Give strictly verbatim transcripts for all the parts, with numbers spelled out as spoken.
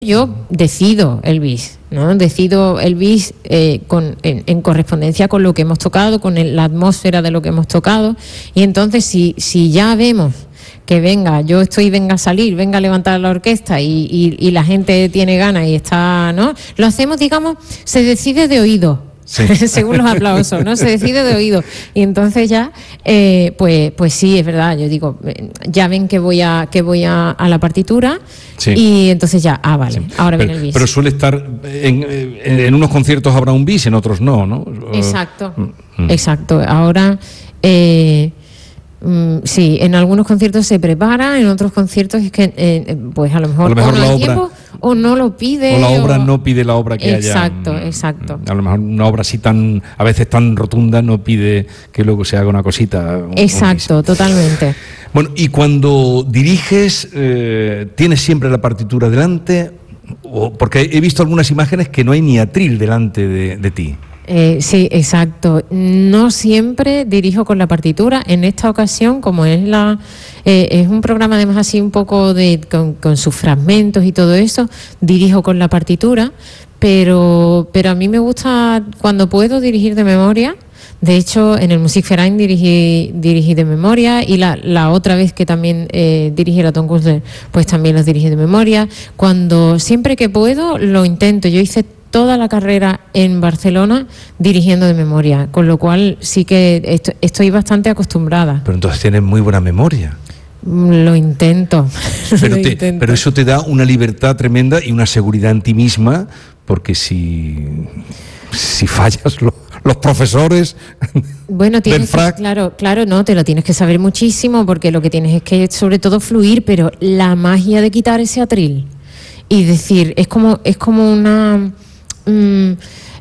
Yo decido el bis, ¿no? Decido el bis eh, con, en, en correspondencia con lo que hemos tocado, con el, la atmósfera de lo que hemos tocado. Y entonces si, si ya vemos que venga, yo estoy, venga a salir, venga a levantar la orquesta y, y, y la gente tiene ganas y está, ¿no? Lo hacemos, digamos, se decide de oído. Sí. Según los aplausos, ¿no? Se decide de oído. Y entonces ya, eh, pues, pues sí, es verdad. Yo digo, ya ven que voy a, que voy a, a la partitura, sí. Y entonces ya, ah, vale, sí. Ahora pero, viene el bis. Pero suele estar, en, en, en unos conciertos habrá un bis, en otros no, ¿no? Exacto, mm. exacto. Ahora, eh, mm, sí, en algunos conciertos se prepara, en otros conciertos es que, eh, pues a lo mejor, a lo mejor o no la hay obra... tiempo, o no lo pide. O la obra o... no pide la obra que exacto, haya. Exacto, exacto. A lo mejor una obra así tan, a veces tan rotunda, no pide que luego se haga una cosita. Exacto, un totalmente. Bueno, y cuando diriges, eh, ¿tienes siempre la partitura delante? O, porque he visto algunas imágenes que no hay ni atril delante de, de ti. Eh, sí, exacto. No siempre dirijo con la partitura. En esta ocasión, como es la eh, es un programa además así un poco de con, con sus fragmentos y todo eso, dirijo con la partitura, pero pero a mí me gusta cuando puedo dirigir de memoria. De hecho, en el Musikverein dirigí, dirigí de memoria y la, la otra vez que también eh, dirigí el Atomkünstler, pues también los dirigí de memoria. Cuando siempre que puedo lo intento. Yo hice toda la carrera en Barcelona dirigiendo de memoria, con lo cual sí que estoy, estoy bastante acostumbrada. Pero entonces tienes muy buena memoria. Lo intento. Pero, lo te, intento. Pero eso te da una libertad tremenda y una seguridad en ti misma, porque si, si fallas lo, los profesores bueno, tienes del frac... que, claro, claro, no, te lo tienes que saber muchísimo, porque lo que tienes es que sobre todo fluir, pero la magia de quitar ese atril y decir, es como, es como una... Mm,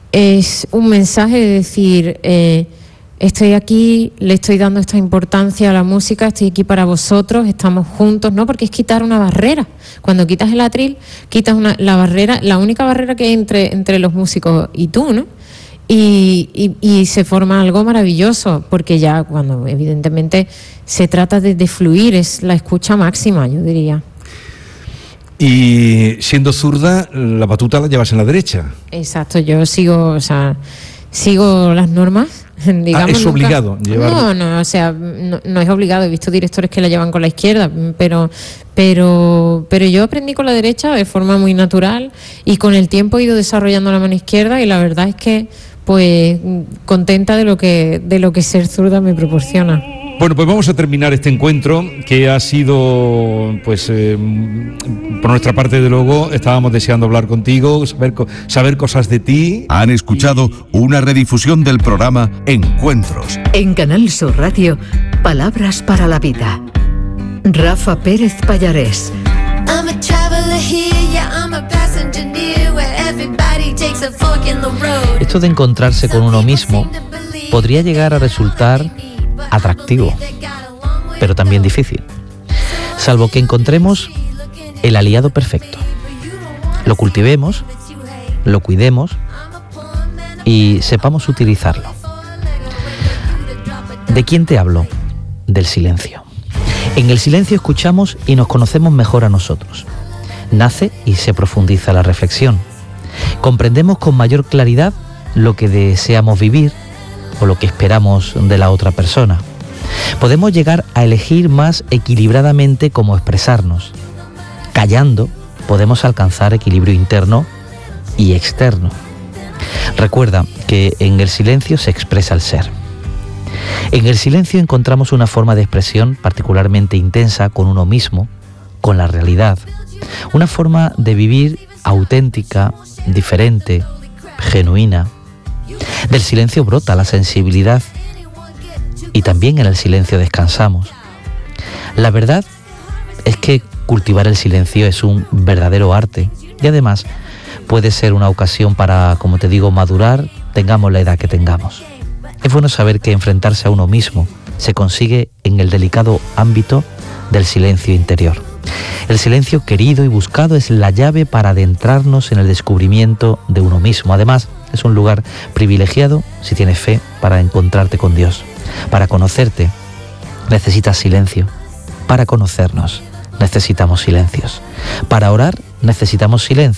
es un mensaje de decir, eh, estoy aquí, le estoy dando esta importancia a la música, estoy aquí para vosotros, estamos juntos, ¿no? Porque es quitar una barrera. Cuando quitas el atril, quitas una, la barrera, la única barrera que hay entre, entre los músicos y tú, ¿no? Y, y, y se forma algo maravilloso, porque ya cuando evidentemente se trata de, de fluir, es la escucha máxima, yo diría. Y siendo zurda, la batuta la llevas en la derecha. Exacto, yo sigo, o sea, sigo las normas. Digamos, ah, ¿es nunca... obligado llevar? No, no, o sea, no, no es obligado. He visto directores que la llevan con la izquierda, pero, pero, pero yo aprendí con la derecha de forma muy natural y con el tiempo he ido desarrollando la mano izquierda y la verdad es que, pues, contenta de lo que, de lo que ser zurda me proporciona. Bueno, pues vamos a terminar este encuentro que ha sido, pues, eh, por nuestra parte, de luego, estábamos deseando hablar contigo, saber, saber cosas de ti. Han escuchado una redifusión del programa Encuentros. En Canal Sur Radio, Palabras para la Vida. Rafa Pérez Pallarés. Esto de encontrarse con uno mismo podría llegar a resultar atractivo, pero también difícil, salvo que encontremos el aliado perfecto, lo cultivemos, lo cuidemos y sepamos utilizarlo. ¿De quién te hablo? Del silencio. En el silencio escuchamos y nos conocemos mejor a nosotros. Nace y se profundiza la reflexión. Comprendemos con mayor claridad lo que deseamos vivir o lo que esperamos de la otra persona. Podemos llegar a elegir más equilibradamente cómo expresarnos. Callando podemos alcanzar equilibrio interno y externo. Recuerda que en el silencio se expresa el ser. En el silencio encontramos una forma de expresión particularmente intensa con uno mismo, con la realidad. Una forma de vivir auténtica, diferente, genuina. Del silencio brota la sensibilidad y también en el silencio descansamos. La verdad es que cultivar el silencio es un verdadero arte y además puede ser una ocasión para, como te digo, madurar, tengamos la edad que tengamos. Es bueno saber que enfrentarse a uno mismo se consigue en el delicado ámbito del silencio interior. El silencio querido y buscado es la llave para adentrarnos en el descubrimiento de uno mismo. Además, es un lugar privilegiado, si tienes fe, para encontrarte con Dios. Para conocerte, necesitas silencio. Para conocernos, necesitamos silencios. Para orar, necesitamos silencio.